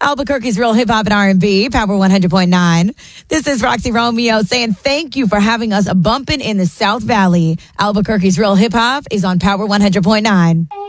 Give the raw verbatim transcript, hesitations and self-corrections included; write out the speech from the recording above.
Albuquerque's Real Hip Hop and R and B, Power one hundred point nine. This is Roxy Romeo saying thank you for having us bumping in the South Valley. Albuquerque's Real Hip Hop is on Power one hundred point nine.